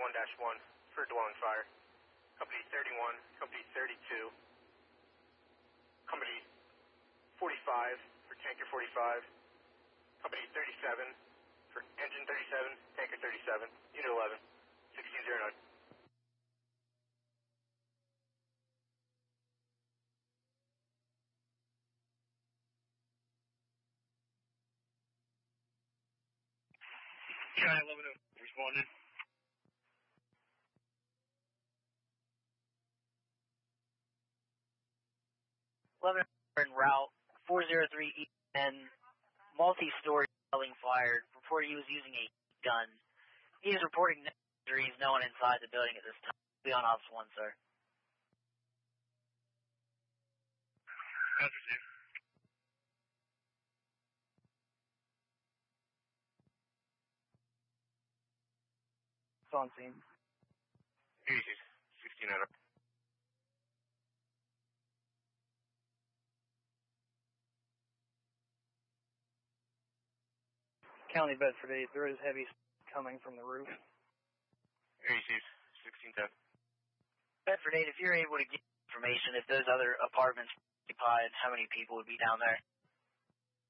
1-1 for dwelling fire. Company 31, Company 32, Company 45 for tanker 45, Company 37 for engine 37, tanker 37, Unit 11, 1609. China 11 responded. 11 en route, 403 EN, multi-story building fired. Reported he was using a gun. He is reporting no injuries, no one inside the building at this time. Be on Ops 1, sir. Roger, sir. It's on scene. Easy, 1600. County Bedford 8, there is heavy coming from the roof. Easy, 1610. Bedford 8, if you're able to get information if those other apartments are occupied, how many people would be down there?